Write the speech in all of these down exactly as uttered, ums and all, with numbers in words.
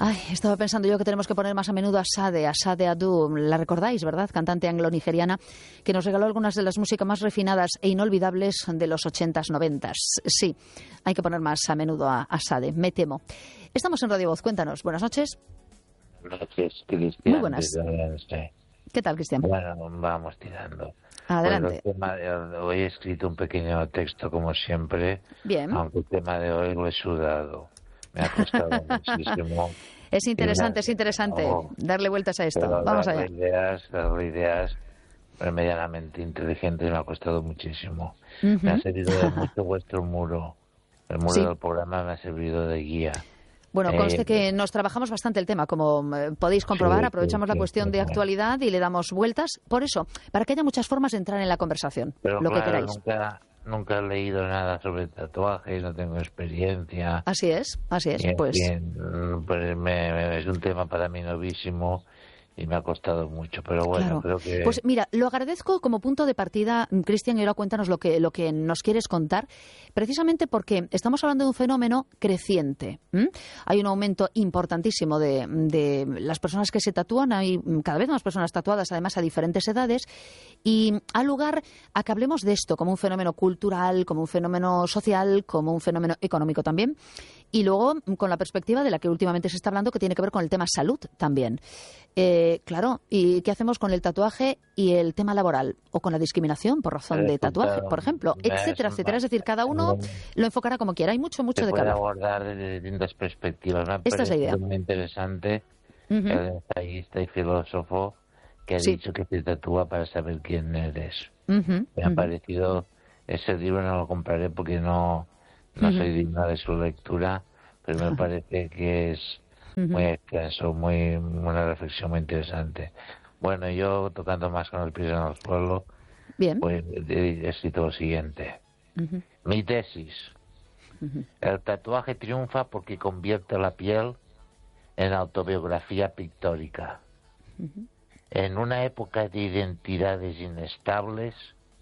Ay, estaba pensando yo que tenemos que poner más a menudo a Sade, a Sade Adu, la recordáis, ¿verdad? Cantante anglo-nigeriana que nos regaló algunas de las músicas más refinadas e inolvidables de los ochentas, noventas. Sí, hay que poner más a menudo a, a Sade, me temo. Estamos en Radio Voz, cuéntanos. Buenas noches. Buenas noches, Cristian. Muy buenas. Desde... ¿Qué tal, Cristian? Bueno, vamos tirando. Adelante. Bueno, el tema de hoy he escrito un pequeño texto, como siempre. Bien. Aunque el tema de hoy lo he sudado. Me ha costado muchísimo. Es interesante, me... es interesante oh, darle vueltas a esto. Pero Vamos darle allá. Ideas, darle ideas medianamente inteligentes me ha costado muchísimo. Uh-huh. Me ha servido de mucho vuestro muro. El muro Sí. del programa me ha servido de guía. Bueno, conste Eh, que nos trabajamos bastante el tema, como eh, podéis comprobar, sí, aprovechamos sí, la cuestión sí, de sí. actualidad y le damos vueltas. Por eso, para que haya muchas formas de entrar en la conversación, Pero lo claro, que queráis. Nunca, nunca he leído nada sobre tatuajes, no tengo experiencia. Así es, así es. Y, en Pues fin, pues me- me- es un tema para mí novísimo y me ha costado mucho, pero bueno, claro. creo que... Pues mira, lo agradezco como punto de partida, Cristian, y ahora cuéntanos lo que, lo que nos quieres contar, precisamente porque estamos hablando de un fenómeno creciente. ¿m? Hay un aumento importantísimo de, de las personas que se tatúan, hay cada vez más personas tatuadas, además a diferentes edades, y ha lugar a que hablemos de esto como un fenómeno cultural, como un fenómeno social, como un fenómeno económico también, y luego con la perspectiva de la que últimamente se está hablando, que tiene que ver con el tema salud también. Eh, claro, ¿y qué hacemos con el tatuaje y el tema laboral? O con la discriminación por razón de tatuaje, por ejemplo, etcétera, etcétera. Es decir, cada uno lo enfocará como quiera. Hay mucho, mucho Se de puede cada. abordar desde distintas perspectivas. Me ha Esta es la idea. parecido muy interesante Uh-huh. el ensayista y filósofo que ha Sí. dicho que te tatúa para saber quién eres. Uh-huh. Me ha Uh-huh. parecido, ese libro no lo compraré porque no, no Ujú. soy digna de su lectura, pero me parece que es muy extenso, muy, una reflexión muy interesante. Bueno, yo tocando más con los pies en el suelo, Bien. pues he escrito lo siguiente. Uh-huh. Mi tesis. Uh-huh. El tatuaje triunfa porque convierte la piel en autobiografía pictórica. Uh-huh. En una época de identidades inestables,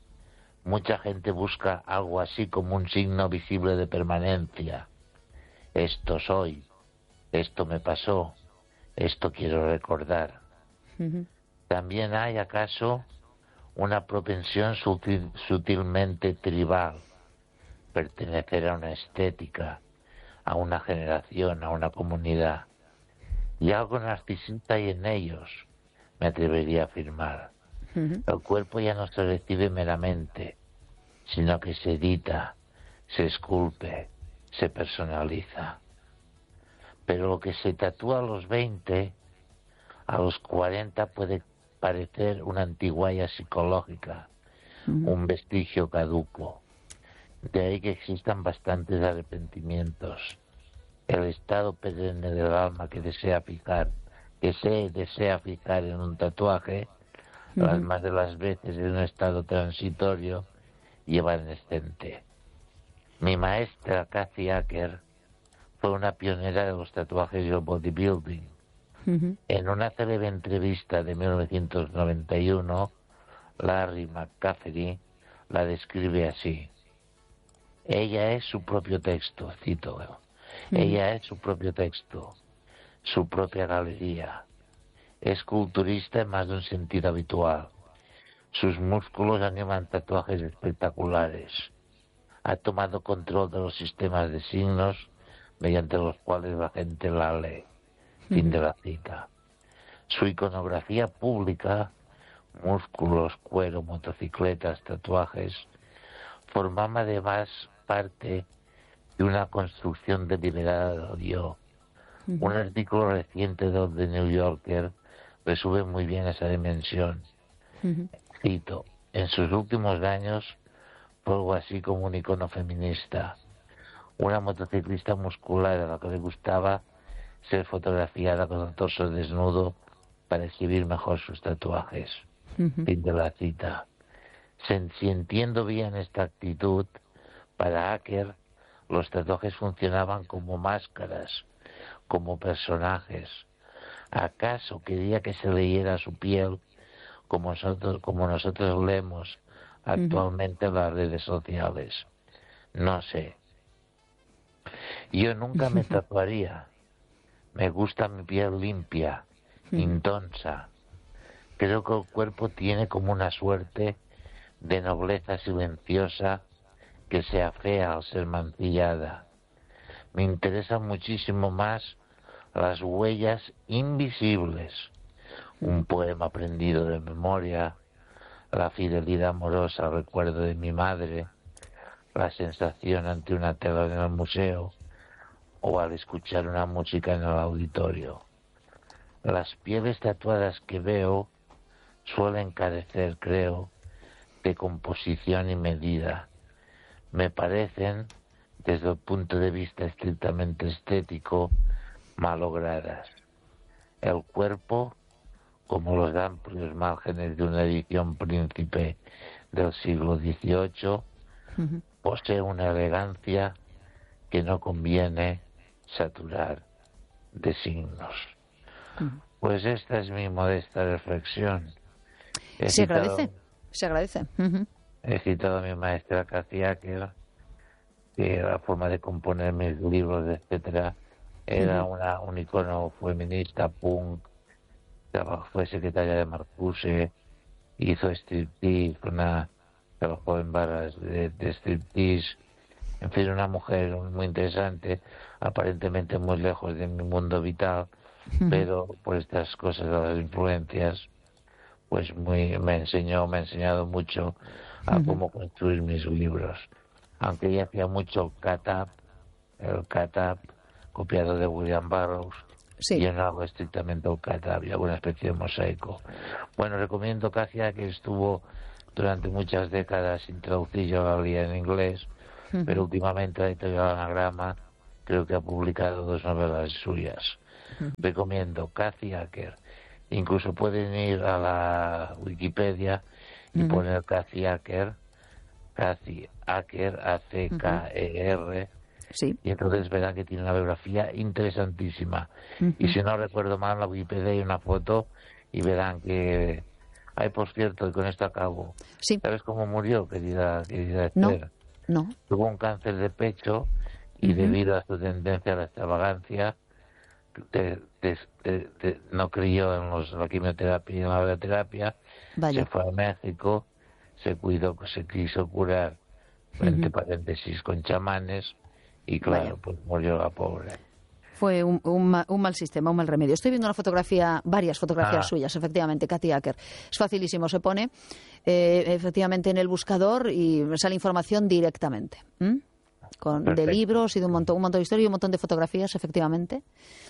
mucha gente busca algo así como un signo visible de permanencia. Esto soy, esto me pasó, esto quiero recordar. Uh-huh. También hay, acaso, una propensión sutil- sutilmente tribal, pertenecer a una estética, a una generación, a una comunidad. Y algo narcisista hay en ellos, me atrevería a afirmar. Uh-huh. El cuerpo ya no se recibe meramente, sino que se edita, se esculpe, se personaliza. Pero lo que se tatúa a los veinte, a los cuarenta puede parecer una antiguaya psicológica, Uh-huh. un vestigio caduco. De ahí que existan bastantes arrepentimientos. El estado perenne del alma que desea fijar, que se desea fijar en un tatuaje, Uh-huh. las más de las veces en un estado transitorio y evanescente. Mi maestra, Kathy Acker, fue una pionera de los tatuajes y el bodybuilding. Uh-huh. En una célebre entrevista de mil novecientos noventa y uno, Larry McCaffery la describe así. Ella es su propio texto, cito. Uh-huh. Ella es su propio texto, su propia galería. Es culturista en más de un sentido habitual. Sus músculos animan tatuajes espectaculares. Ha tomado control de los sistemas de signos mediante los cuales la gente la lee. Fin Uh-huh. de la cita. Su iconografía pública, músculos, cuero, motocicletas, tatuajes, formaba además parte de una construcción deliberada del yo. Uh-huh. Un artículo reciente de The New Yorker resume muy bien esa dimensión. Uh-huh. Cito, en sus últimos años fue algo así como un icono feminista, una motociclista muscular a la que le gustaba ser fotografiada con el torso desnudo para exhibir mejor sus tatuajes. Uh-huh. Fin de la cita. Se- Si entiendo bien esta actitud, para Acker los tatuajes funcionaban como máscaras, como personajes. ¿Acaso quería que se leyera su piel como nosotros, como nosotros leemos actualmente en las redes sociales? No sé. Yo nunca me tatuaría, Me gusta mi piel limpia, mm. intonsa. Creo que el cuerpo tiene como una suerte de nobleza silenciosa que se afea al ser mancillada. Me interesan muchísimo más las huellas invisibles. Un poema aprendido de memoria, la fidelidad amorosa al recuerdo de mi madre, la sensación ante una tela en el museo o al escuchar una música en el auditorio. Las pieles tatuadas que veo suelen carecer, creo, de composición y medida. Me parecen, desde el punto de vista estrictamente estético, malogradas. El cuerpo, como los amplios márgenes de una edición príncipe del siglo dieciocho, uh-huh. posee una elegancia que no conviene saturar de signos. Uh-huh. Pues esta es mi modesta reflexión. He se citado, agradece, se agradece. Uh-huh. He citado a mi maestra Cathy Acker, que la forma de componer mis libros, etcétera, era uh-huh. una, un icono feminista, punk, fue secretaria de Marcuse, hizo striptease, una, trabajó en barras de, de striptease, en fin, una mujer muy interesante, aparentemente muy lejos de mi mundo vital, uh-huh. pero por estas cosas de las influencias, pues muy me enseñó, me ha enseñado mucho a uh-huh. cómo construir mis libros. Aunque ella hacía mucho cut-up, el cut-up copiado de William Burroughs, sí. y yo no hago estrictamente el cut-up, yo hago una especie de mosaico. Bueno, recomiendo Casia, que estuvo durante muchas décadas sin traducir, yo la leía en inglés, uh-huh. pero últimamente la editorial Anagrama creo que ha publicado dos novelas suyas. Uh-huh. Recomiendo Cathy Acker. Incluso pueden ir a la Wikipedia y uh-huh. poner Cathy Acker, Cathy Acker, A C K E R, uh-huh. sí. y entonces verán que tiene una biografía interesantísima. Uh-huh. Y si no recuerdo mal, en la Wikipedia hay una foto y verán que... Ay, por cierto, y con esto acabo. Sí. ¿Sabes cómo murió, querida, querida Esther? No, no. Tuvo un cáncer de pecho y uh-huh. debido a su tendencia a la extravagancia, te, te, te, te, no creyó en los, la quimioterapia y en la radioterapia, se fue a México, se cuidó, se quiso curar, uh-huh. entre paréntesis, con chamanes, y claro, Vaya. pues murió la pobre. Fue un, un, un mal sistema, un mal remedio. Estoy viendo una fotografía, varias fotografías ah. suyas, efectivamente, Cathy Acker. Es facilísimo, se pone eh, efectivamente en el buscador y sale información directamente. ¿Mm? Con, de libros y de un montón, un montón de historias y un montón de fotografías, efectivamente.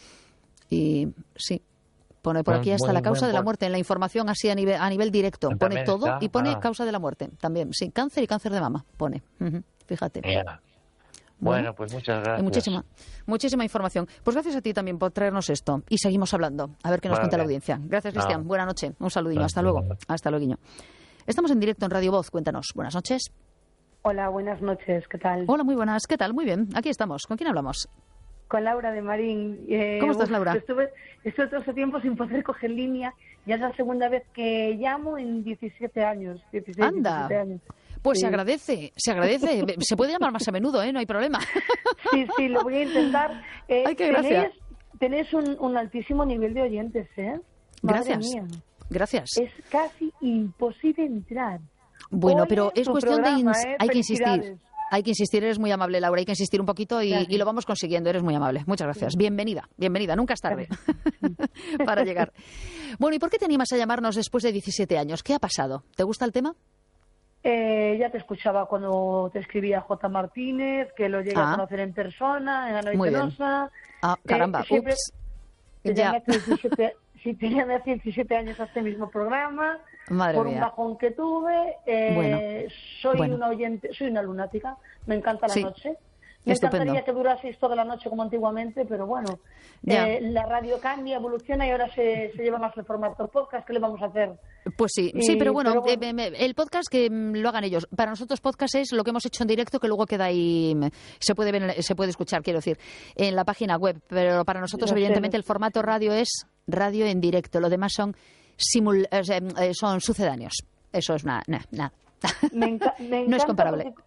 Y sí, pone por aquí hasta la causa de la muerte, en la información así a nivel, a nivel directo. Pone todo está? y pone ah. causa de la muerte también. Sí, cáncer y cáncer de mama, pone. Uh-huh. Fíjate. Yeah. Bueno, pues muchas gracias. Muchísima, muchísima información. Pues gracias a ti también por traernos esto. Y seguimos hablando. A ver qué nos vale. cuenta la audiencia. Gracias, Cristian. No. Buenas noches. Un saludillo. Hasta luego. Hasta luego. Estamos en directo en Radio Voz. Cuéntanos. Buenas noches. Hola, buenas noches. ¿Qué tal? Hola, muy buenas. ¿Qué tal? Muy bien. Aquí estamos. ¿Con quién hablamos? Con Laura de Marín. Eh, ¿Cómo estás, Laura? Estuve, estuve todo ese tiempo sin poder coger línea. Ya es la segunda vez que llamo en diecisiete años. dieciséis, Anda. diecisiete años. Pues sí. se agradece, se agradece. Se puede llamar más a menudo, ¿eh? No hay problema. Sí, sí, lo voy a intentar. Eh, Ay, qué gracia. Tenés, tenés un, un altísimo nivel de oyentes, ¿eh? Madre Gracias. Mía. Gracias. Es casi imposible entrar. Bueno, Oye, pero es cuestión programa, de... ¿eh? Hay que insistir. Hay que insistir, eres muy amable, Laura. Hay que insistir un poquito y, y lo vamos consiguiendo. Eres muy amable. Muchas gracias. Bienvenida, bienvenida. Nunca es tarde para llegar. Bueno, ¿y por qué te animas a llamarnos después de diecisiete años? ¿Qué ha pasado? ¿Te gusta el tema? Eh, ya te escuchaba cuando te escribía J. Martínez, que lo llegué ah. a conocer en persona, en la Noche Nosa. Ah, caramba, eh, siempre, ups. Ya. Si tenía diecisiete años a este mismo programa, Madre por mía. un bajón que tuve, eh, bueno. soy bueno. una oyente, soy una lunática, me encanta la sí. noche. Me Estupendo. encantaría que duraseis toda la noche como antiguamente, pero bueno, eh, la radio cambia, evoluciona y ahora se, se lleva más el formato podcast. ¿Qué le vamos a hacer? Pues sí, y, sí, pero bueno, pero bueno. Eh, el podcast que lo hagan ellos. Para nosotros podcast es lo que hemos hecho en directo, que luego queda ahí, se puede ver, se puede escuchar, quiero decir, en la página web. Pero para nosotros, no evidentemente, sé. el formato radio es radio en directo. Lo demás son, simul, eh, son sucedáneos. Eso es nada, nada, nada. Me, enca me no es comparable. Porque...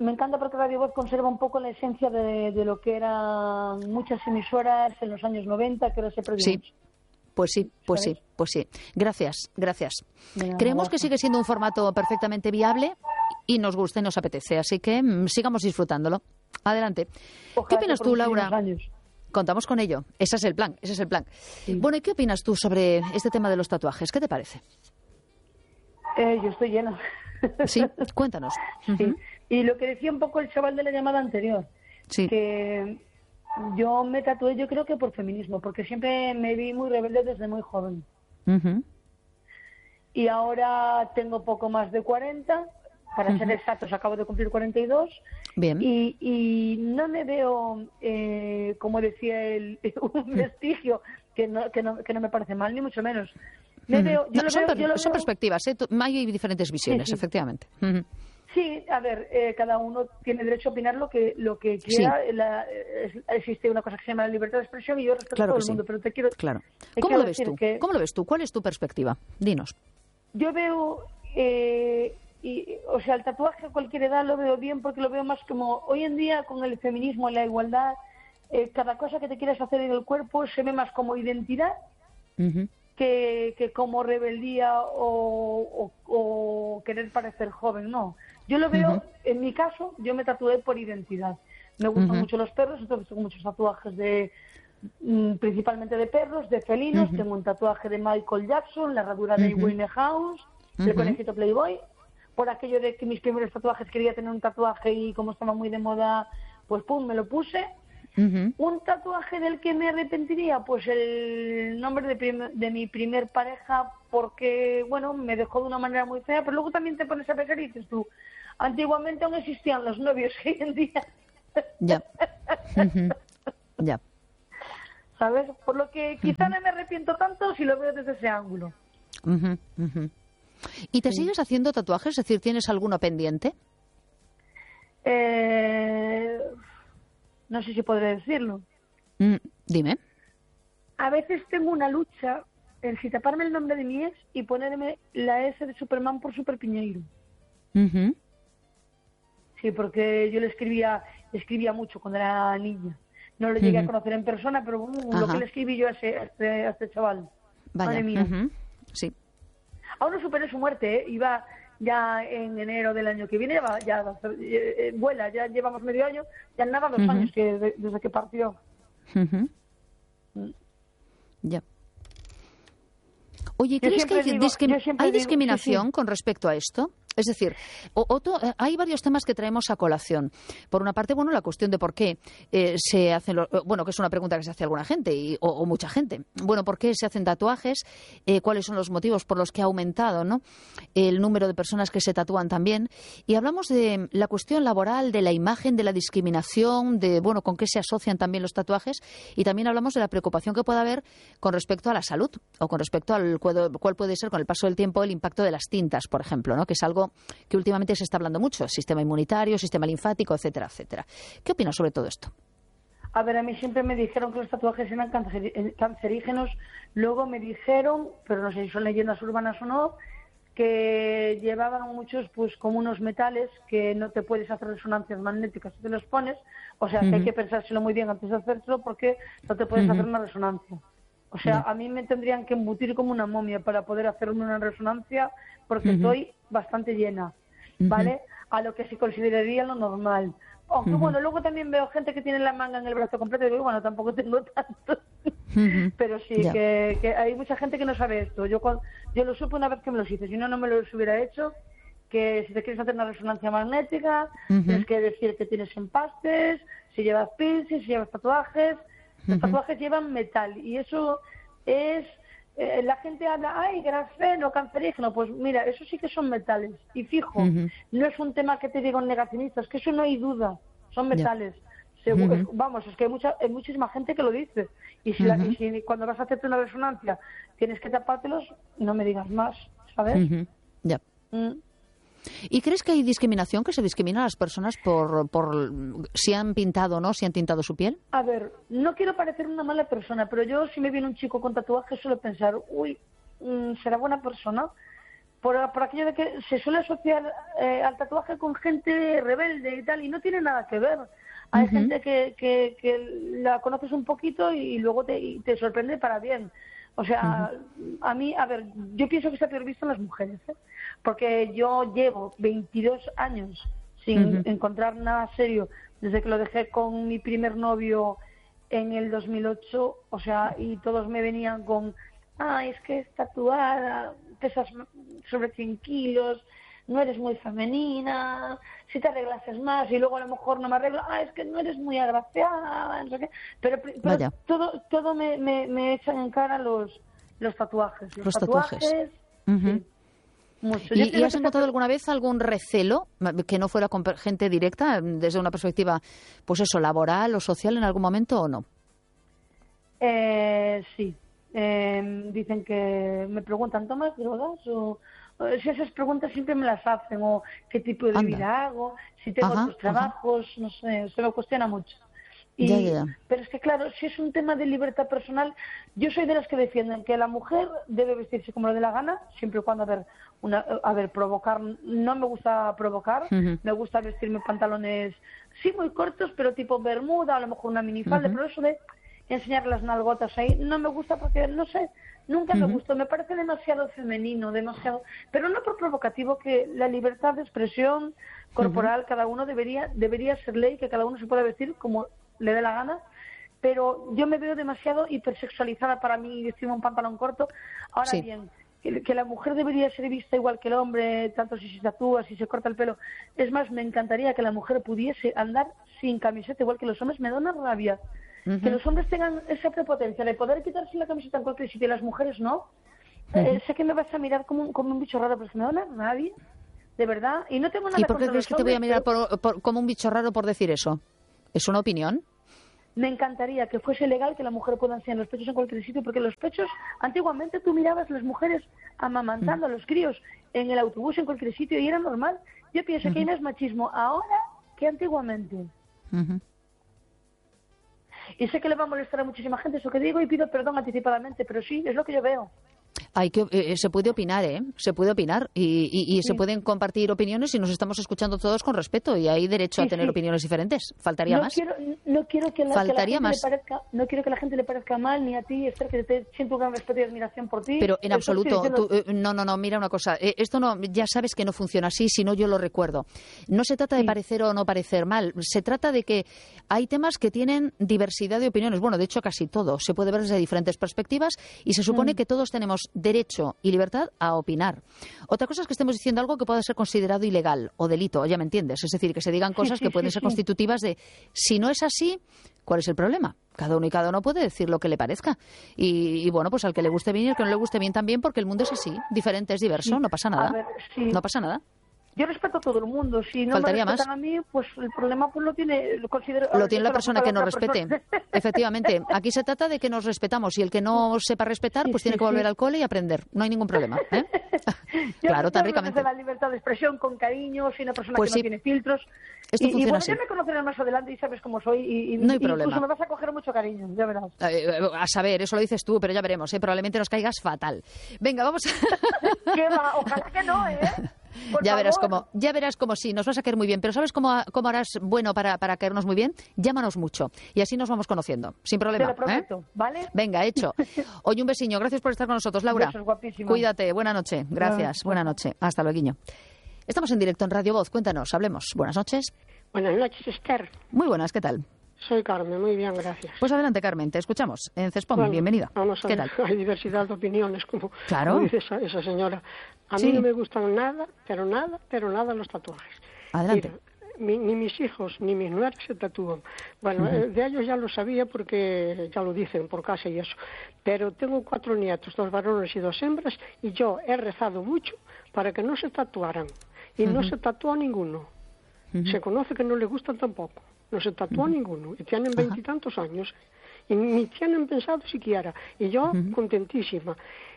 me encanta porque Radio Voz conserva un poco la esencia de, de lo que eran muchas emisoras en los años noventa, que ahora se perdió. Sí. Pues sí, pues ¿sabes? sí, pues sí. Gracias, gracias. Mira, Creemos que gracias. sigue siendo un formato perfectamente viable y nos gusta y nos apetece, así que mm, sigamos disfrutándolo. Adelante. Ojalá ¿Qué opinas que tú, por Laura? muchísimos años. Contamos con ello. Ese es el plan, ese es el plan. Sí. Bueno, ¿y qué opinas tú sobre este tema de los tatuajes? ¿Qué te parece? Eh, yo estoy llena. Sí, cuéntanos. Sí. Ujú. Y lo que decía un poco el chaval de la llamada anterior, Sí. que yo me tatué, yo creo que por feminismo, porque siempre me vi muy rebelde desde muy joven. Ujú. Y ahora tengo poco más de cuarenta, para ser exactos, acabo de cumplir cuarenta y dos, Bien. y, y no me veo, eh, como decía él, un vestigio que no, que, no, que no me parece mal, ni mucho menos. Me Ujú. veo, yo No, lo son veo, per- yo lo son veo- perspectivas, ¿eh? Tú- Hay diferentes visiones, sí. efectivamente. Ujú. Sí, a ver, eh, cada uno tiene derecho a opinar lo que lo que quiera. La- es- existe una cosa que se llama la libertad de expresión y yo respeto Claro a todo que el sí. mundo, pero te quiero, Claro. te ¿Cómo quiero lo ves decir tú? que ¿Cómo lo ves tú? ¿Cuál es tu perspectiva? Dinos. yo veo, eh, y, o sea, el tatuaje a cualquier edad lo veo bien porque lo veo más como hoy en día con el feminismo y la igualdad, eh, cada cosa que te quieras hacer en el cuerpo se ve más como identidad Ujú. que, que como rebeldía o, o- o querer parecer joven, no. Yo lo veo, Ujú. en mi caso, yo me tatué por identidad. Me gustan Ujú. mucho los perros, entonces tengo muchos tatuajes de mm, principalmente de perros, de felinos. Ujú. Tengo un tatuaje de Michael Jackson, la herradura de Ujú. Winehouse, del Ujú. conejito Playboy. Por aquello de que mis primeros tatuajes quería tener un tatuaje y como estaba muy de moda, pues pum, me lo puse. Ujú. Un tatuaje del que me arrepentiría, pues el nombre de, prim- de mi primer pareja, porque, bueno, me dejó de una manera muy fea, pero luego también te pones a pensar y dices tú, antiguamente aún existían los novios, hoy en día, Ya. Ujú. Ya. ¿sabes? Por lo que quizá no me arrepiento tanto si lo veo desde ese ángulo. Ujú. Ujú. ¿Y te sigues haciendo tatuajes? Es decir, ¿tienes alguno pendiente? Eh, no sé si podré decirlo. Mm, Dime. A veces tengo una lucha en si taparme el nombre de mi ex y ponerme la S de Superman por Super Piñeiro. Ujú. Sí, porque yo le escribía, le escribía mucho cuando era niña. No lo llegué Ujú. a conocer en persona, pero uh, lo Ajá. que le escribí yo a, ese, a, este, a este chaval. Vaya. Madre mía. Ujú. Sí. Aún no superé su muerte, ¿eh? Iba ya en enero del año que viene, ya, va- ya va a ser- eh, eh, vuela, ya llevamos medio año, ya nada, dos Ujú. años que de- desde que partió. Ujú. Ya. Oye, Yo ¿crees que hay, siempre digo- discrim- yo siempre hay digo- discriminación sí, sí. con respecto a esto? Es decir, o- otro- eh, hay varios temas que traemos a colación. Por una parte, bueno, la cuestión de por qué eh, se hacen, los, bueno, que es una pregunta que se hace alguna gente y, o, o mucha gente. Bueno, ¿por qué se hacen tatuajes? Eh, ¿Cuáles son los motivos por los que ha aumentado, ¿no? El número de personas que se tatúan también. Y hablamos de la cuestión laboral, de la imagen, de la discriminación, de, bueno, con qué se asocian también los tatuajes. Y también hablamos de la preocupación que puede haber con respecto a la salud o con respecto al cual cuál puede ser con el paso del tiempo el impacto de las tintas, por ejemplo, ¿no? Que es algo que últimamente se está hablando mucho, sistema inmunitario, sistema linfático, etcétera, etcétera. ¿Qué opinas sobre todo esto? A ver, a mí siempre me dijeron que los tatuajes eran cancer- eh, cancerígenos, luego me dijeron, pero no sé si son leyendas urbanas o no, que llevaban muchos, pues como unos metales que no te puedes hacer resonancias magnéticas si te los pones, o sea, que hay Ujú. que pensárselo muy bien antes de hacérselo porque no te puedes Ujú. hacer una resonancia. O sea, Ya. a mí me tendrían que embutir como una momia para poder hacerme una resonancia porque Ujú. estoy bastante llena, Ujú. ¿vale? A lo que se consideraría lo normal. Aunque Ujú. bueno, luego también veo gente que tiene la manga en el brazo completo y digo, bueno, tampoco tengo tanto. Ujú. Pero sí, Ya. que, que hay mucha gente que no sabe esto. Yo cuan- yo lo supe una vez que me los hice, si no, no me los hubiera hecho. Que si te quieres hacer una resonancia magnética, Ujú. tienes que decir que tienes empastes, si llevas piercings, si llevas tatuajes. Los Ujú. tatuajes llevan metal y eso es... eh, la gente habla, ay, grafeno, cancerígeno. Pues mira, eso sí que son metales. Y fijo, Ujú. no es un tema que te digo negacionista, es que eso no hay duda, son Ya. metales. Segu- Ujú. es- vamos, es que hay, mucha, hay muchísima gente que lo dice. Y si, la- Ujú. y si cuando vas a hacerte una resonancia tienes que tapártelos, no me digas más, ¿sabes? Ujú. Ya. Mm. ¿Y crees que hay discriminación, que se discrimina a las personas por, por si han pintado o no, si han tintado su piel? A ver, no quiero parecer una mala persona, pero yo si me viene un chico con tatuajes suelo pensar, uy, mm, será buena persona, por, por aquello de que se suele asociar eh, al tatuaje con gente rebelde y tal, y no tiene nada que ver. Hay uh-huh. gente que, que, que la conoces un poquito y luego te, y te sorprende para bien. O sea, uh-huh. a mí, a ver, yo pienso que está peor visto en las mujeres, ¿eh? Porque yo llevo veintidós años sin uh-huh. encontrar nada serio desde que lo dejé con mi primer novio en el dos mil ocho, o sea, y todos me venían con, ah, es que es tatuada, pesas sobre cien kilos, no eres muy femenina, si te arreglases más, y luego a lo mejor no me arreglo, ah, es que no eres muy agraciada, no sé qué. Pero, pero todo todo me, me, me echan en cara los, los tatuajes. Los, los tatuajes. tatuajes. Uh-huh. Sí. Mucho. ¿Y, ¿Y has notado alguna vez algún recelo que no fuera con gente directa, desde una perspectiva, pues eso, laboral o social en algún momento o no? Eh, sí. Eh, dicen que me preguntan, ¿tomas drogas? O, o si esas preguntas siempre me las hacen, o qué tipo de Anda. vida hago, si tengo ajá, otros trabajos, ajá. no sé, se me cuestiona mucho. Y, ya, ya. Pero es que, claro, si es un tema de libertad personal, yo soy de las que defienden que la mujer debe vestirse como le dé la gana, siempre y cuando, a ver, una, a ver provocar, no me gusta provocar, uh-huh. me gusta vestirme pantalones, sí, muy cortos, pero tipo bermuda, a lo mejor una minifalda, uh-huh. pero eso de enseñar las nalgotas ahí, no me gusta porque, no sé, nunca uh-huh. me gustó, me parece demasiado femenino, demasiado, pero no por provocativo, que la libertad de expresión corporal, uh-huh. cada uno debería, debería ser ley, que cada uno se pueda vestir como le dé la gana, pero yo me veo demasiado hipersexualizada para mí vestirme un pantalón corto. Ahora sí. bien, que, que la mujer debería ser vista igual que el hombre, tanto si se tatúa, si se corta el pelo. Es más, me encantaría que la mujer pudiese andar sin camiseta igual que los hombres. Me da una rabia uh-huh. que los hombres tengan esa prepotencia de poder quitarse la camiseta en cualquier sitio y las mujeres no. Uh-huh. Eh, sé que me vas a mirar como un, como un bicho raro, pero es que me da una rabia, de verdad. Y no tengo nada. ¿Y por qué crees que te voy a mirar pero... por, por, como un bicho raro por decir eso? ¿Es una opinión? Me encantaría que fuese legal que la mujer pueda enseñar los pechos en cualquier sitio, porque los pechos, antiguamente tú mirabas a las mujeres amamantando uh-huh. a los críos en el autobús, en cualquier sitio, y era normal. Yo pienso uh-huh. que hay más machismo ahora que antiguamente. Uh-huh. Y sé que le va a molestar a muchísima gente eso que digo, y pido perdón anticipadamente, pero sí, es lo que yo veo. Hay que eh, se puede opinar, ¿eh? Se puede opinar y, y, y sí. se pueden compartir opiniones y nos estamos escuchando todos con respeto y hay derecho sí, a tener sí. opiniones diferentes. Faltaría no más. Quiero, no quiero que la, Faltaría que la gente más. le parezca, no quiero que la gente le parezca mal ni a ti, Esther, que te siento un gran respeto y admiración por ti. Pero en Eso absoluto, tú, eh, no, no, no. Mira una cosa. Eh, esto no, ya sabes que no funciona así, si no yo lo recuerdo. No se trata de sí. parecer o no parecer mal. Se trata de que hay temas que tienen diversidad de opiniones. Bueno, de hecho casi todo se puede ver desde diferentes perspectivas y se supone mm. que todos tenemos derecho y libertad a opinar. Otra cosa es que estemos diciendo algo que pueda ser considerado ilegal o delito, ya me entiendes. Es decir, que se digan cosas sí, sí, que pueden sí, ser sí. constitutivas de, si no es así, ¿cuál es el problema? Cada uno y cada uno puede decir lo que le parezca. Y, y bueno, pues al que le guste bien y al que no le guste bien también, porque el mundo es así, diferente, es diverso, no pasa nada. Ver, sí. No pasa nada. Yo respeto a todo el mundo. Si no Faltaría me respetan más. a mí, pues el problema pues lo tiene, lo considero. Lo tiene la persona que nos respete. Efectivamente. Aquí se trata de que nos respetamos y el que no sepa respetar, pues sí, tiene sí, que volver sí. al cole y aprender. No hay ningún problema. ¿eh? Claro, tan ricamente. La libertad de expresión con cariño, soy una persona pues que sí. no tiene filtros. Esto y, funciona y bueno, así. ya me conocerás más adelante y sabes cómo soy. Y, y, no hay y problema. Incluso me vas a coger mucho cariño, ya verás. Eh, a saber, eso lo dices tú, pero ya veremos. ¿eh? Probablemente nos caigas fatal. Venga, vamos. A... ¿Qué va? Ojalá que no, ¿eh? Por ya favor. verás cómo, ya verás cómo sí, nos vas a caer muy bien. Pero ¿sabes cómo, cómo harás bueno para, para caernos muy bien? Llámanos mucho y así nos vamos conociendo, sin problema. Te lo prometo, ¿eh? ¿vale? Venga, hecho. Oye, un besiño. Gracias por estar con nosotros, Laura. Besos, guapísima. Cuídate. Buena noche. Gracias. No. Buena noche. Hasta luego. Estamos en directo en Radio Voz. Cuéntanos, hablemos. Buenas noches. Buenas noches, Esther. Muy buenas, ¿qué tal? Soy Carmen, muy bien, gracias. Pues adelante, Carmen, te escuchamos. En Cespón, bueno, bienvenida. Vamos a ¿Qué ver, tal? Hay diversidad de opiniones, como, claro. como dice esa, esa señora. A sí. mí no me gustan nada, pero nada, pero nada los tatuajes. Adelante. Mira, mi, ni mis hijos ni mis nueras se tatúan. Bueno, uh-huh. de ellos ya lo sabía porque ya lo dicen por casa y eso. Pero tengo cuatro nietos, dos varones y dos hembras, y yo he rezado mucho para que no se tatuaran. Y uh-huh. no se tatúa ninguno. Uh-huh. Se conoce que no le gustan tampoco. No se tatúa uh-huh. ninguno. Y tienen veintitantos años. Y ni tienen pensado siquiera. Y yo, uh-huh. contentísima.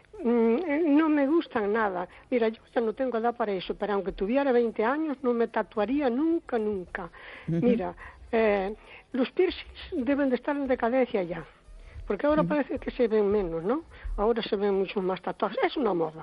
Mm, no me gustan nada. Mira, yo ya no tengo edad para eso. Pero aunque tuviera veinte años, no me tatuaría nunca, nunca. Uh-huh. Mira, eh, los piercings deben de estar en decadencia ya. Porque ahora uh-huh. parece que se ven menos, ¿no? Ahora se ven muchos más tatuajes. Es una moda.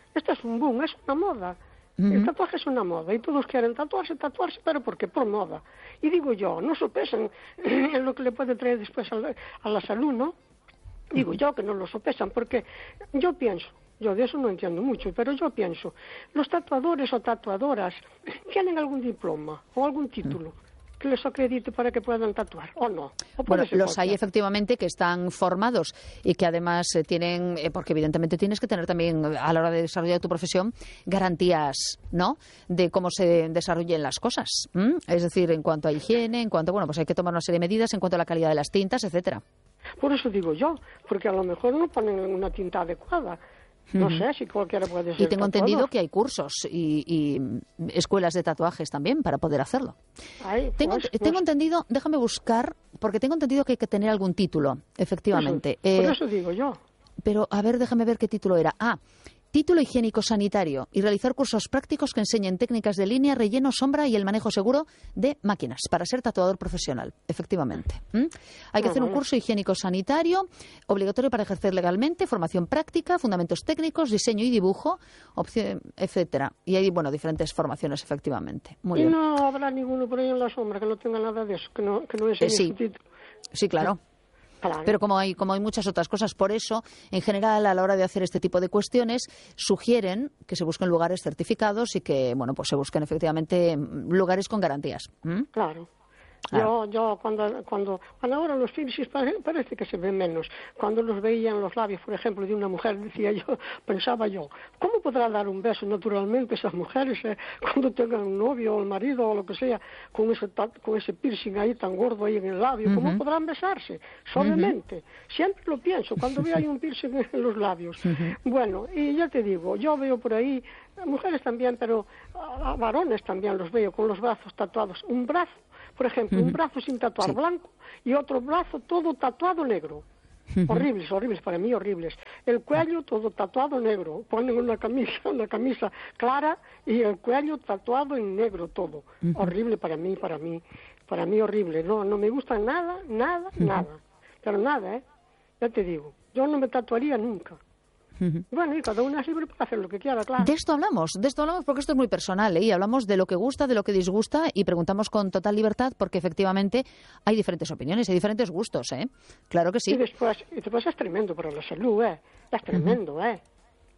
Esto es un boom, es una moda. Uh-huh. El tatuaje es una moda y todos quieren tatuarse, tatuarse, pero ¿por qué? Por moda. Y digo yo, no sopesan en lo que le puede traer después a la, a la salud, ¿no? Digo yo que no lo sopesan, porque yo pienso, yo de eso no entiendo mucho, pero yo pienso, los tatuadores o tatuadoras tienen algún diploma o algún título que les acredite para que puedan tatuar, ¿o no? ¿O bueno, los hay efectivamente que están formados y que además eh, tienen, eh, porque evidentemente tienes que tener también a la hora de desarrollar tu profesión garantías, ¿no?, de cómo se desarrollen las cosas. ¿Mm? Es decir, en cuanto a higiene, en cuanto, bueno, pues hay que tomar una serie de medidas en cuanto a la calidad de las tintas, etcétera. Por eso digo yo, porque a lo mejor no ponen una tinta adecuada. No uh-huh. sé si cualquiera puede ser. Y tengo tatuador. entendido que hay cursos y, y escuelas de tatuajes también para poder hacerlo. Ay, tengo pues, tengo pues. entendido, déjame buscar, porque tengo entendido que hay que tener algún título, efectivamente. Por eso, eh, por eso digo yo. Pero, a ver, déjame ver qué título era. Ah, título higiénico sanitario y realizar cursos prácticos que enseñen técnicas de línea, relleno, sombra y el manejo seguro de máquinas para ser tatuador profesional, efectivamente. ¿Mm? Hay que Ah, hacer un vale. curso higiénico sanitario, obligatorio para ejercer legalmente, formación práctica, fundamentos técnicos, diseño y dibujo, opción, etcétera. Y hay, bueno, diferentes formaciones, efectivamente. Muy y bien. no habrá ninguno por ahí en la sombra que no tenga nada de eso, que no, que no enseñe Eh, sí. su título. Sí, claro. Claro. Pero como hay, como hay muchas otras cosas, por eso, en general, a la hora de hacer este tipo de cuestiones, sugieren que se busquen lugares certificados y que, bueno, pues se busquen efectivamente lugares con garantías. ¿Mm? Claro. Claro. Yo, yo cuando, cuando, cuando ahora los piercings parece, parece que se ven menos. Cuando los veía en los labios, por ejemplo, de una mujer, decía yo, pensaba yo, ¿cómo podrá dar un beso naturalmente esas mujeres eh, cuando tengan un novio o un marido o lo que sea, con ese, con ese piercing ahí tan gordo ahí en el labio? Uh-huh. ¿Cómo podrán besarse? Suavemente. Uh-huh. Siempre lo pienso cuando veo ahí un piercing en los labios. Uh-huh. Bueno, y ya te digo, yo veo por ahí, mujeres también, pero a, a varones también los veo con los brazos tatuados. Un brazo, por ejemplo, uh-huh. un brazo sin tatuar sí. blanco y otro brazo todo tatuado negro. Uh-huh. Horribles, horribles, para mí horribles. El cuello todo tatuado negro. Ponen una camisa, una camisa clara y el cuello tatuado en negro todo. Uh-huh. Horrible para mí, para mí, para mí horrible. No, no me gusta nada, nada, uh-huh. nada. Pero nada, ¿eh? Ya te digo, yo no me tatuaría nunca. Uh-huh. Bueno, y cada una es libre para hacer lo que quiera, claro. De esto hablamos, de esto hablamos porque esto es muy personal, ¿eh? Y hablamos de lo que gusta, de lo que disgusta y preguntamos con total libertad porque efectivamente hay diferentes opiniones, hay diferentes gustos, ¿eh? Claro que sí. Y después, y después es tremendo para la salud, ¿eh? Es tremendo, uh-huh. ¿eh?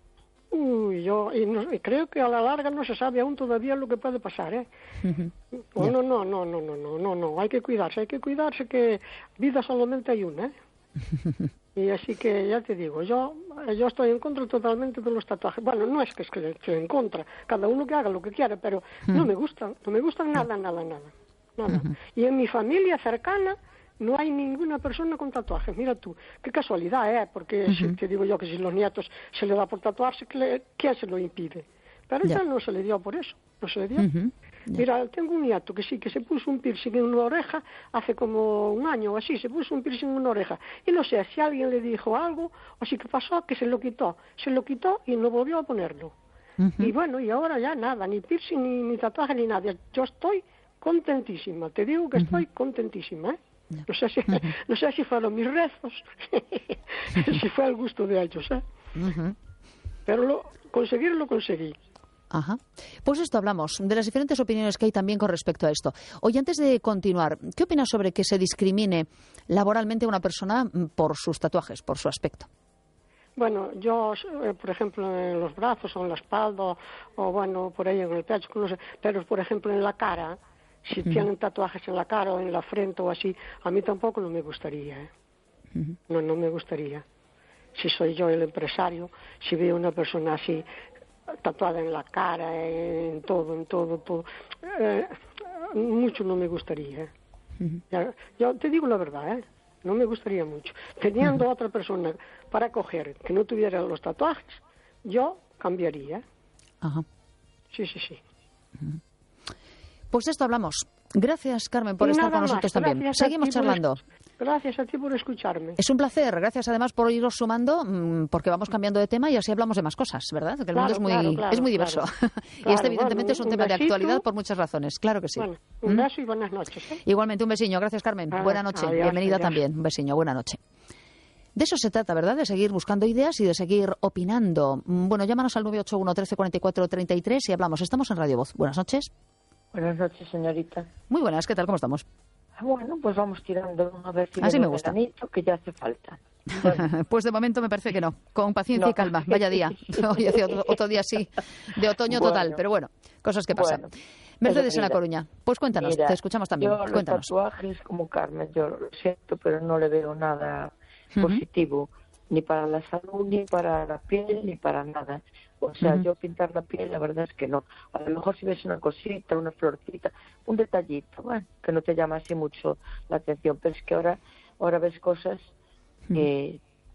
Uy, yo y no, y creo que a la larga no se sabe aún todavía lo que puede pasar, ¿eh? Uh-huh. No, yeah. no, no, no, no, no, no, no, no, hay que cuidarse, hay que cuidarse que vida solamente hay una, ¿eh? Y así que ya te digo, yo yo estoy en contra totalmente de los tatuajes. Bueno, no es que estoy en contra, cada uno que haga lo que quiera, pero uh-huh. no me gustan, no me gustan nada, nada, nada, nada. Uh-huh. Y en mi familia cercana no hay ninguna persona con tatuajes. Mira tú, qué casualidad, ¿eh? Porque uh-huh. si te digo yo que si los nietos se le da por tatuarse, ¿quién se lo impide? Pero ya no se le dio por eso, no se le dio. Uh-huh. Yeah. Mira, tengo un nieto que sí, que se puso un piercing en una oreja hace como un año o así, se puso un piercing en una oreja. Y no sé si alguien le dijo algo o si que pasó que se lo quitó. Se lo quitó y no volvió a ponerlo. Uh-huh. Y bueno, y ahora ya nada, ni piercing, ni, ni tatuaje, ni nada. Yo estoy contentísima, te digo que uh-huh. estoy contentísima, ¿eh? Yeah. No sé si, uh-huh. no sé si fueron mis rezos, si fue al gusto de ellos, ¿eh? Uh-huh. Pero lo, conseguir lo conseguí. Ajá. Pues esto hablamos, de las diferentes opiniones que hay también con respecto a esto. Oye, antes de continuar, ¿qué opinas sobre que se discrimine laboralmente a una persona por sus tatuajes, por su aspecto? Bueno, yo, eh, por ejemplo, en los brazos o en la espalda, o bueno, por ahí en el pecho, no sé, pero por ejemplo en la cara, si uh-huh. tienen tatuajes en la cara o en la frente o así, a mí tampoco no me gustaría, ¿eh? Uh-huh. No, no me gustaría. Si soy yo el empresario, si veo una persona así, tatuada en la cara, en todo, en todo, todo. Eh, mucho no me gustaría. ¿eh? Uh-huh. Ya, yo te digo la verdad, ¿eh? No me gustaría mucho. Teniendo uh-huh. otra persona para coger que no tuviera los tatuajes, yo cambiaría. Uh-huh. Sí, sí, sí. Uh-huh. Pues esto hablamos. Gracias, Carmen, por y estar con nosotros más. También. Seguimos charlando. Gracias a ti por escucharme. Es un placer. Gracias además por irnos sumando, porque vamos cambiando de tema y así hablamos de más cosas, ¿verdad? Que el claro, mundo es muy, claro, claro, es muy diverso. Claro, y este evidentemente bueno, es un, un tema besito. de actualidad por muchas razones. Claro que sí. Bueno, un beso ¿Mm? y buenas noches. ¿eh? Igualmente, un besiño. Gracias, Carmen. Ah, Buena noche. adiós, Bienvenida adiós. también. Un besiño. Buena noche. De eso se trata, ¿verdad? De seguir buscando ideas y de seguir opinando. Bueno, llámanos al nueve ocho uno, trece, cuarenta y cuatro, treinta y tres y hablamos. Estamos en Radio Voz. Buenas noches. Buenas noches, señorita. Muy buenas, ¿qué tal? ¿Cómo estamos? Bueno, pues vamos tirando a ver si Así viene me gusta. un veranito, que ya hace falta. Bueno. Pues de momento me parece que no. Con paciencia No. y calma. Vaya día. Hoy hace otro, otro día así, de otoño Bueno. total. Pero bueno, cosas que pasan. Bueno. Mercedes en Pero La mira, Coruña. Pues cuéntanos, Mira, te escuchamos también. Yo los Cuéntanos. tatuajes como Carmen, yo lo siento, pero no le veo nada Ujú. positivo, ni para la salud, ni para la piel, ni para nada. O sea, Ujú. yo pintar la piel, la verdad es que no. A lo mejor si ves una cosita, una florcita, un detallito, bueno, que no te llama así mucho la atención, pero es que ahora, ahora ves cosas que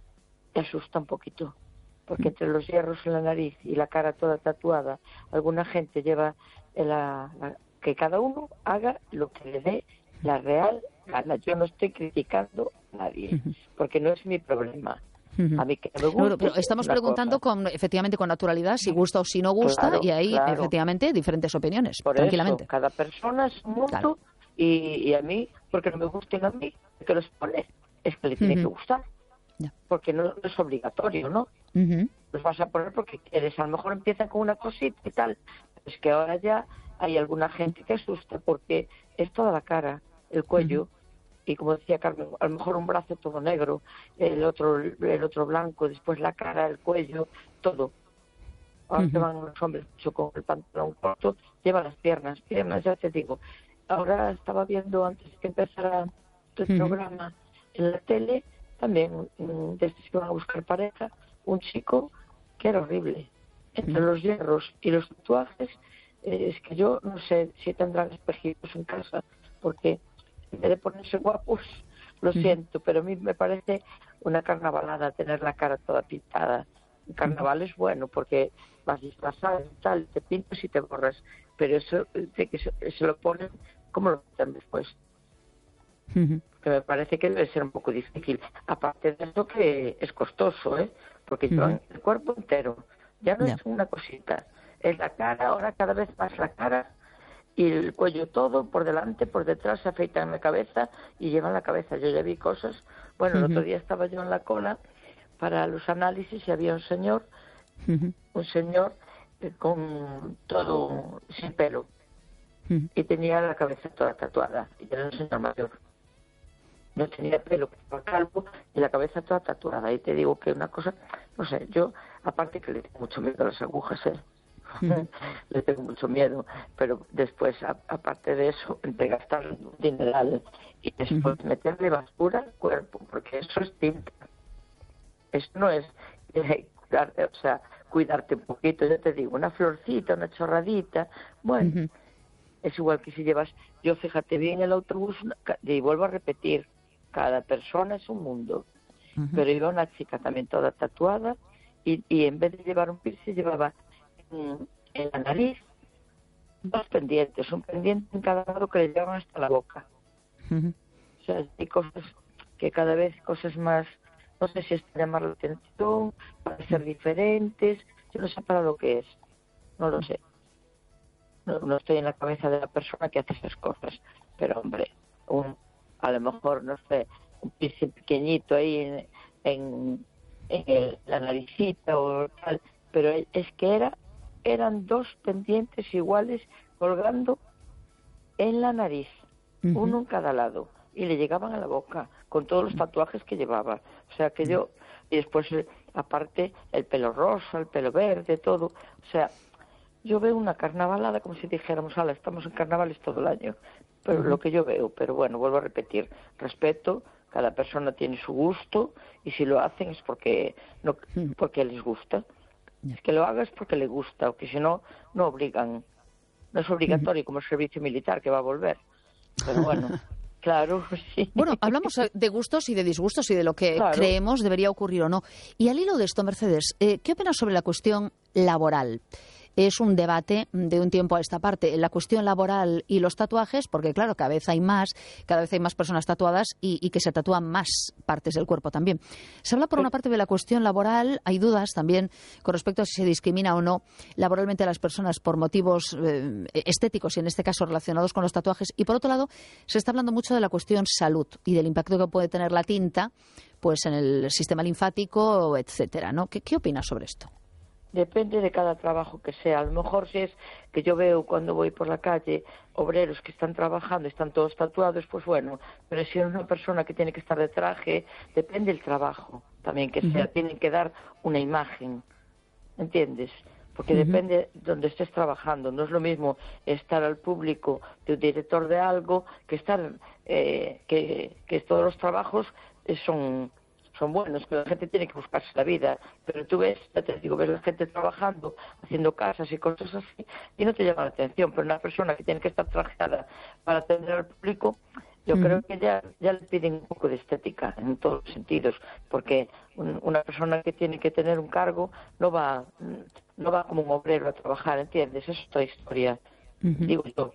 te asusta un poquito. Porque entre los hierros en la nariz y la cara toda tatuada, alguna gente lleva la, la, que cada uno haga lo que le dé la real gana. Yo no estoy criticando a nadie, porque no es mi problema. Ujú. A mí que no me gusta. No, pero estamos una preguntando cosa. con, efectivamente con naturalidad si gusta o si no gusta Claro, y ahí claro. efectivamente diferentes opiniones, Por tranquilamente. eso, cada persona es un mundo. Claro. y, y a mí, porque no me gusten a mí, que los pone, es que le tiene Ujú. que gustar. Ya. Porque no, no es obligatorio, ¿no? Ujú. Los vas a poner porque quieres. A lo mejor empiezan con una cosita y tal. Es que ahora ya hay alguna gente que asusta porque es toda la cara, el cuello, Ujú. y como decía Carmen, a lo mejor un brazo todo negro, el otro el otro blanco, después la cara, el cuello, todo. Ahora Ujú. que van los hombres mucho con el pantalón corto, llevan las piernas, piernas, ya te digo. Ahora estaba viendo, antes de que empezara el Ujú. programa en la tele, también mm, de estos que van a buscar pareja, un chico que era horrible. Entre Ujú. los hierros y los tatuajes, eh, es que yo no sé si tendrán espejitos en casa, porque en vez de ponerse guapos, lo Ujú. siento, pero a mí me parece una carnavalada tener la cara toda pintada. Un carnaval es bueno porque vas disfrazado y tal, te pintas y te borras, pero eso de que se, se lo ponen, ¿cómo lo pintan después? Ujú. Que me parece que debe ser un poco difícil. Aparte de eso que es costoso, ¿eh? Porque llevan Ujú. el cuerpo entero. Ya no Ya. es una cosita. Es la cara, ahora cada vez más la cara y el cuello todo, por delante, por detrás, se afeitan la cabeza y llevan la cabeza. Yo ya vi cosas. Bueno, el Ujú. otro día estaba yo en la cola para los análisis y había un señor, Ujú. un señor eh, con todo sin pelo Ujú. y tenía la cabeza toda tatuada. Y era un señor mayor. No tenía pelo, que estaba calvo y la cabeza toda tatuada. Y te digo que una cosa, no sé, yo, aparte que le tengo mucho miedo a las agujas, ¿eh? Ujú. Le tengo mucho miedo, pero después, a- aparte de eso, entre gastar un dineral y después Ujú. meterle basura al cuerpo, porque eso es tinta. Eso no es eh, cuidarte, o sea, cuidarte un poquito, yo te digo, una florcita, una chorradita, bueno, Ujú. es igual que si llevas, yo fíjate bien el autobús, ca- y vuelvo a repetir, cada persona es un mundo, Ujú. pero iba una chica también toda tatuada y, y en vez de llevar un piercing llevaba mm, en la nariz dos pendientes, un pendiente en cada lado que le llevaban hasta la boca. Ujú. O sea, hay cosas que cada vez, cosas más, no sé si es para llamar la atención, para ser diferentes, yo no sé para lo que es, no lo sé. No, no estoy en la cabeza de la persona que hace esas cosas, pero hombre, un, a lo mejor, no sé, un piercing pequeñito ahí en, en, en el- la naricita o tal, pero es que era eran dos pendientes iguales colgando en la nariz, Ujú. uno en cada lado, y le llegaban a la boca con todos los tatuajes que llevaba. O sea que yo, y después eh, aparte el pelo rosa, el pelo verde, todo, o sea, yo veo una carnavalada como si dijéramos, ala, estamos en carnavales todo el año, pero Ujú. lo que yo veo, pero bueno, vuelvo a repetir, respeto, cada persona tiene su gusto y si lo hacen es porque no Ujú. porque les gusta. Ya. Es que lo hagas porque le gusta, o que si no, no obligan. No es obligatorio como el servicio militar que va a volver. Pero bueno, claro, sí. Bueno, hablamos eh, de gustos y de disgustos y de lo que Claro. creemos debería ocurrir o no. Y al hilo de esto, Mercedes, eh, ¿qué opinas sobre la cuestión laboral? es un debate de un tiempo a esta parte. La cuestión laboral y los tatuajes, porque claro, cada vez hay más, cada vez hay más personas tatuadas y, y que se tatúan más partes del cuerpo también. Se habla por una parte de la cuestión laboral, hay dudas también con respecto a si se discrimina o no laboralmente a las personas por motivos eh, estéticos y en este caso relacionados con los tatuajes. Y por otro lado, se está hablando mucho de la cuestión salud y del impacto que puede tener la tinta pues en el sistema linfático, etcétera, ¿no? ¿Qué, qué opinas sobre esto? Depende de cada trabajo que sea. A lo mejor si es que yo veo cuando voy por la calle obreros que están trabajando, están todos tatuados, pues bueno, pero si es una persona que tiene que estar de traje, depende del trabajo también que sea, uh-huh. Tienen que dar una imagen, ¿entiendes? Porque uh-huh. Depende de donde estés trabajando. No es lo mismo estar al público de un director de algo que estar, eh, que, que todos los trabajos son... son buenos, que la gente tiene que buscarse la vida, pero tú ves, ya te digo, ves la gente trabajando, haciendo casas y cosas así, y no te llama la atención, pero una persona que tiene que estar trajeada para atender al público, yo mm. creo que ya, ya le piden un poco de estética, en todos los sentidos, porque un, una persona que tiene que tener un cargo no va no va como un obrero a trabajar, ¿entiendes? Eso es otra historia, mm-hmm. digo yo.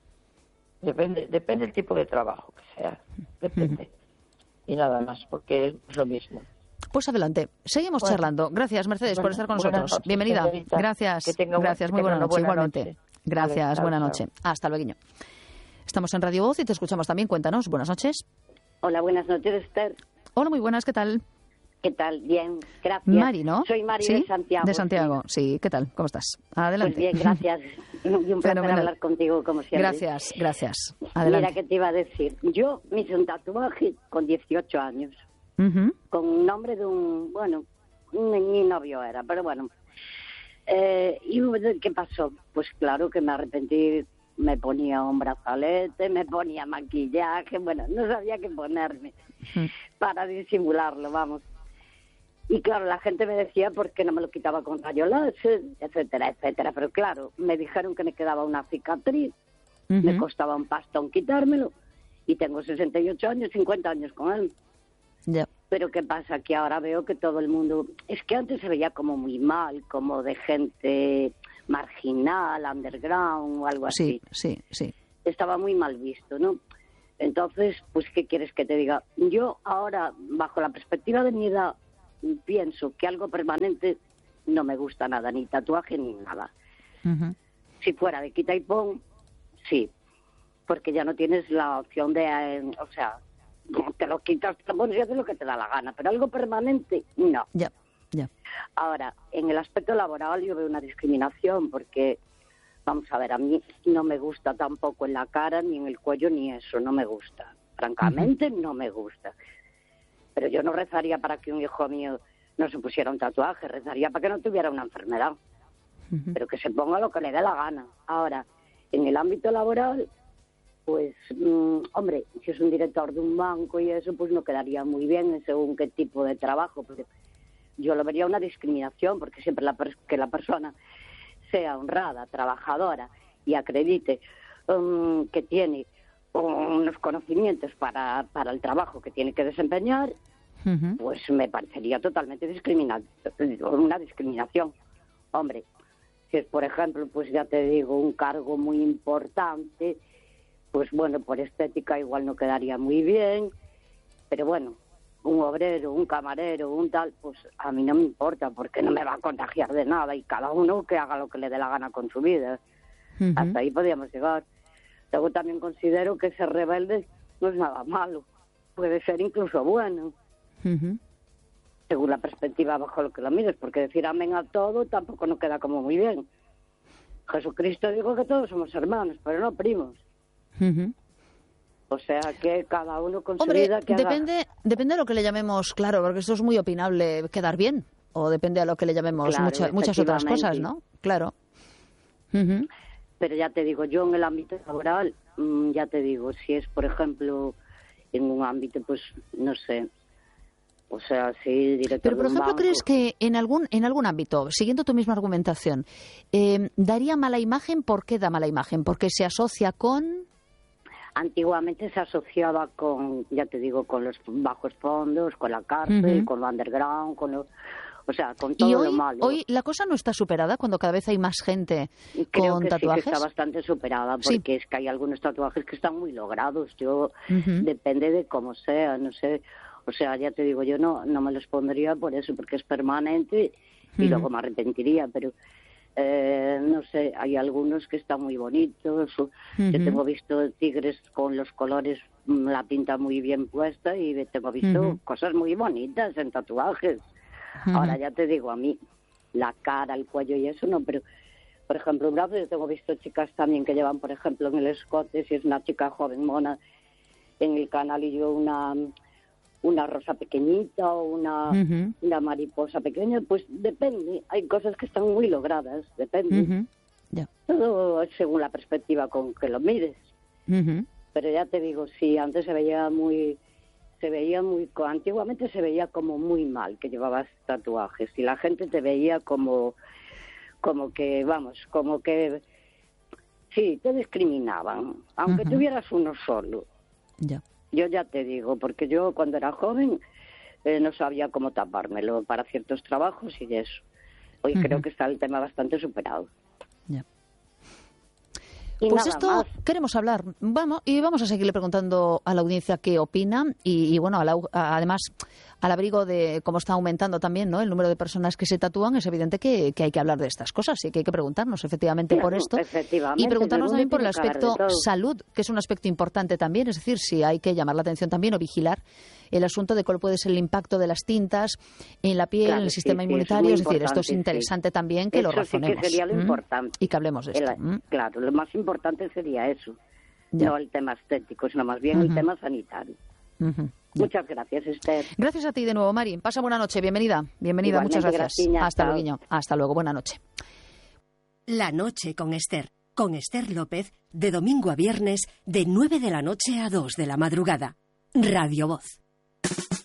Depende, depende del tipo de trabajo que sea, depende. Mm-hmm. Y nada más, porque es lo mismo. Pues adelante, seguimos bueno, charlando. Gracias, Mercedes, bueno, por estar con nosotros. Noches, Bienvenida. Señorita. Gracias, que tenga, gracias, muy buena noche, buena igualmente. Noche. Gracias, vale, buena chao, noche. chao. Hasta luego. Estamos en Radio Voz y te escuchamos también. Cuéntanos, buenas noches. Hola, buenas noches, Esther. Hola, muy buenas, ¿qué tal? ¿Qué tal? Bien, gracias. Mari, ¿no? Soy Mari ¿Sí? de Santiago. De Santiago, sí. sí. ¿Qué tal? ¿Cómo estás? Adelante. Pues bien, gracias. Y un placer Fenomenal. hablar contigo, como siempre. Gracias, gracias. Adelante. Mira, ¿qué te iba a decir? Yo me hice un tatuaje con dieciocho años. Uh-huh. Con un nombre de un, bueno, mi novio era, pero bueno. Eh, ¿Y qué pasó? Pues claro que me arrepentí, me ponía un brazalete, me ponía maquillaje, bueno, no sabía qué ponerme uh-huh. para disimularlo, vamos. Y claro, la gente me decía por qué no me lo quitaba con rayo láser, etcétera, etcétera. Pero claro, me dijeron que me quedaba una cicatriz, uh-huh. me costaba un pastón quitármelo, y tengo sesenta y ocho años, cincuenta años con él. Yeah. Pero ¿qué pasa? Que ahora veo que todo el mundo... Es que antes se veía como muy mal, como de gente marginal, underground o algo así. Sí, sí, sí. Estaba muy mal visto, ¿no? Entonces, pues, ¿qué quieres que te diga? Yo ahora, bajo la perspectiva de mi edad, pienso que algo permanente no me gusta nada, ni tatuaje ni nada. Uh-huh. Si fuera de quita y pon, sí, porque ya no tienes la opción de... Eh, o sea... te lo quitas, te lo pones y haces lo que te da la gana, pero algo permanente, no. Ya, ya. Ahora, en el aspecto laboral yo veo una discriminación porque, vamos a ver, a mí no me gusta tampoco en la cara, ni en el cuello, ni eso, no me gusta. Francamente, uh-huh. no me gusta. Pero yo no rezaría para que un hijo mío no se pusiera un tatuaje, rezaría para que no tuviera una enfermedad. Uh-huh. Pero que se ponga lo que le dé la gana. Ahora, en el ámbito laboral... Pues, mmm, hombre, si es un director de un banco y eso, pues no quedaría muy bien según qué tipo de trabajo. Porque yo lo vería una discriminación, porque siempre la per- que la persona sea honrada, trabajadora y acredite um, que tiene unos conocimientos para, para el trabajo que tiene que desempeñar, uh-huh. pues me parecería totalmente discriminante, una discriminación. Hombre, si es, por ejemplo, pues ya te digo, un cargo muy importante... pues bueno, por estética igual no quedaría muy bien, pero bueno, un obrero, un camarero, un tal, pues a mí no me importa, porque no me va a contagiar de nada, y cada uno que haga lo que le dé la gana con su vida. Uh-huh. Hasta ahí podríamos llegar. Luego también considero que ser rebelde no es nada malo, puede ser incluso bueno, uh-huh. según la perspectiva bajo lo que lo mires, porque decir amén a todo tampoco nos queda como muy bien. Jesucristo dijo que todos somos hermanos, pero no primos. Uh-huh. O sea que cada uno con Hombre, su vida que depende, haga... depende de lo que le llamemos, claro, porque esto es muy opinable, quedar bien, o depende de lo que le llamemos claro, mucha, muchas otras cosas, ¿no? Claro. Uh-huh. Pero ya te digo, yo en el ámbito laboral, mmm, ya te digo, si es, por ejemplo, en un ámbito, pues, no sé, o sea, sí, director Pero, por de un ejemplo, banco... ¿crees que en algún en algún ámbito, siguiendo tu misma argumentación, eh, daría mala imagen? ¿Por qué da mala imagen? ¿Porque se asocia con...? Antiguamente se asociaba con, ya te digo, con los bajos fondos, con la cárcel, uh-huh. con lo underground, con lo, O sea, con todo y hoy, lo malo. hoy la cosa no está superada cuando cada vez hay más gente Creo con que tatuajes. Sí que está bastante superada, porque Sí. es que hay algunos tatuajes que están muy logrados. Yo, Ujú. depende de cómo sea, no sé. O sea, ya te digo, yo no, no me los pondría por eso, porque es permanente y Ujú. luego me arrepentiría, pero... Eh, no sé, hay algunos que están muy bonitos. Yo Ujú. tengo visto tigres con los colores, mm, la pinta muy bien puesta, y tengo visto Ujú. cosas muy bonitas en tatuajes. Ujú. Ahora ya te digo, a mí la cara, el cuello y eso no, pero por ejemplo, un brazo, yo tengo visto chicas también que llevan, por ejemplo, en el escote, si es una chica joven mona, en el canal, y yo una una rosa pequeñita o una, Ujú. una mariposa pequeña, pues depende. Hay cosas que están muy logradas, depende. Ujú. Ya. Todo es según la perspectiva con que lo mires. Ujú. Pero ya te digo, sí, antes se veía muy, se veía muy, antiguamente se veía como muy mal que llevabas tatuajes, y la gente te veía como, como que, vamos, como que, sí, te discriminaban, aunque Ujú. tuvieras uno solo. Ya. Yo ya te digo, porque yo cuando era joven eh, no sabía cómo tapármelo para ciertos trabajos y eso. Hoy Ujú. creo que está el tema bastante superado. Ya. Y Pues nada esto más. queremos hablar. Vamos, y vamos a seguirle preguntando a la audiencia qué opina y, y bueno, a la- a- además, al abrigo de cómo está aumentando también, ¿no?, el número de personas que se tatúan, es evidente que, que hay que hablar de estas cosas y que hay que preguntarnos efectivamente por Claro, esto efectivamente, y preguntarnos todo el también por el mundo tiene que aspecto hablar de todo. salud, que es un aspecto importante también, es decir, si hay que llamar la atención también o vigilar el asunto de cuál puede ser el impacto de las tintas en la piel, Claro, en el sí, sistema sí, es inmunitario, muy es, decir, esto es importante, sí. interesante también que lo Eso sí que razonemos. sería lo ¿m? importante. Y que hablemos de esto. El- ¿m? claro, lo más importante sería eso, Ya. no el tema estético, sino más bien Ujú. el tema sanitario. Ujú. Muchas gracias, Esther. Gracias a ti de nuevo, Mari. Pasa buena noche. Bienvenida. Bienvenida. Igualmente, Muchas gracias. graciña, Hasta chao. luego. Hasta luego. Buena noche. La noche con Esther. Con Esther López, de domingo a viernes, de nueve de la noche a dos de la madrugada. Radio Voz.